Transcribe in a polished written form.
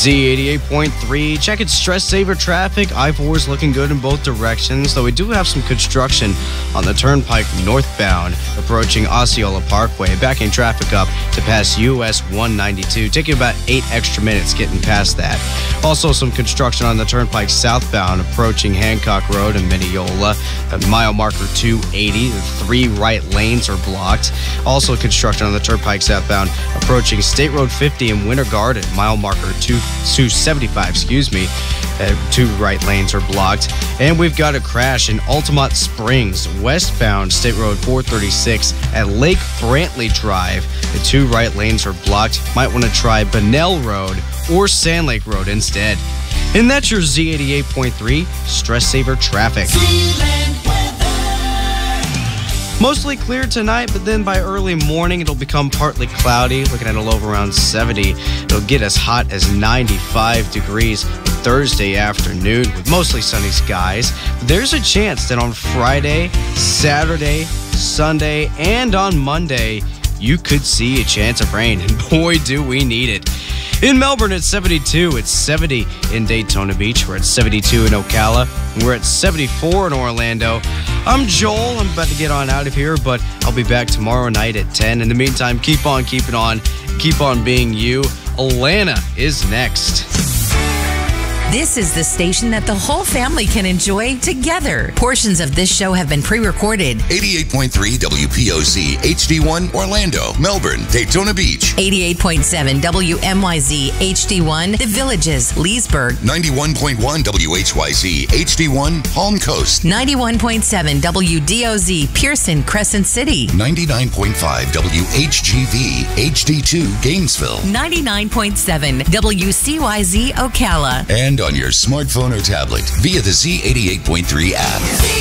Z88.3, checking stress saver traffic. I-4 is looking good in both directions, though we do have some construction on the Turnpike northbound, approaching Osceola Parkway, backing traffic up to pass US 192, taking about 8 extra minutes getting past that. Also some construction on the Turnpike southbound, approaching Hancock Road in Mineola, at mile marker 280. The 3 right lanes are blocked. Also construction on the Turnpike southbound, approaching State Road 50 in Winter Garden, mile marker 275, 2 right lanes are blocked. And we've got a crash in Altamont Springs, westbound State Road 436 at Lake Brantley Drive. The 2 right lanes are blocked. Might want to try Bunnell Road or Sand Lake Road instead. And that's your Z88.3 Stress Saver Traffic. Mostly clear tonight, but then by early morning, it'll become partly cloudy. Looking at a low of around 70. It'll get as hot as 95 degrees Thursday afternoon with mostly sunny skies. There's a chance that on Friday, Saturday, Sunday, and on Monday, you could see a chance of rain. And boy, do we need it. In Melbourne, it's 72. It's 70 in Daytona Beach. We're at 72 in Ocala. We're at 74 in Orlando. I'm Joel. I'm about to get on out of here, but I'll be back tomorrow night at 10. In the meantime, keep on keeping on. Keep on being you. Alana is next. This is the station that the whole family can enjoy together. Portions of this show have been pre-recorded. 88.3 WPOZ HD1 Orlando, Melbourne, Daytona Beach. 88.7 WMYZ HD1 The Villages, Leesburg. 91.1 WHYZ HD1 Palm Coast. 91.7 WDOZ Pearson, Crescent City. 99.5 WHGV HD2 Gainesville. 99.7 WCYZ Ocala. And on your smartphone or tablet via the Z88.3 app.